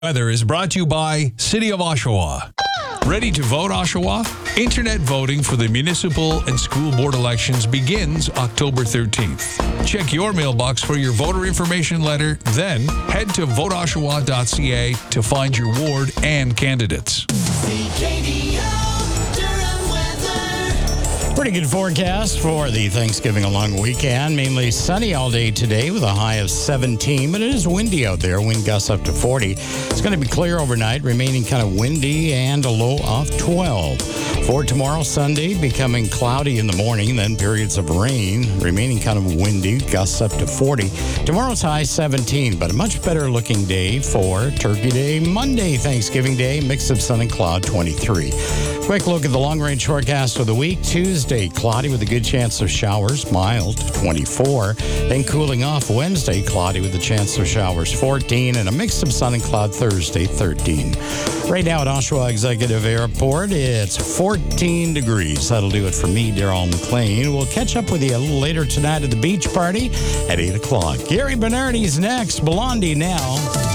Weather is brought to you by City of Oshawa. Ready to vote, Oshawa? Internet voting for the municipal and school board elections begins October 13th. Check your mailbox for your voter information letter, then head to voteoshawa.ca to find your ward and candidates. Pretty good forecast for the Thanksgiving long weekend. Mainly sunny all day today with a high of 17, but it is windy out there. Wind gusts up to 40. It's going to be clear overnight, remaining kind of windy and a low of 12. For tomorrow, Sunday, becoming cloudy in the morning, then periods of rain, remaining kind of windy, gusts up to 40. Tomorrow's high 17, but a much better looking day for Turkey Day, Monday, Thanksgiving Day, mix of sun and cloud, 23. Quick look at the long-range forecast for the week. Tuesday, cloudy with a good chance of showers, mild, 24. Then cooling off Wednesday, cloudy with a chance of showers, 14. And a mix of sun and cloud Thursday, 13. Right now at Oshawa Executive Airport, it's 14 degrees. That'll do it for me, Daryl McLean. We'll catch up with you a little later tonight at the beach party at 8 o'clock. Gary Bernardi's next. Blondie now.